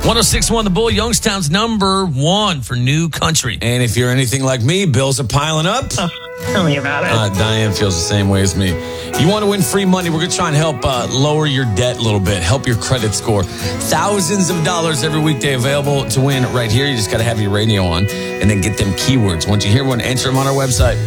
106.1 The Bull, Youngstown's number one for new country. And if you're anything like me, bills are piling up. Oh, tell me about it. Diane feels the same way as me. You want to win free money? We're going to try and help lower your debt a little bit, help your credit score. Thousands of dollars every weekday available to win right here. You just got to have your radio on and then get them keywords. Once you hear one, enter them on our website.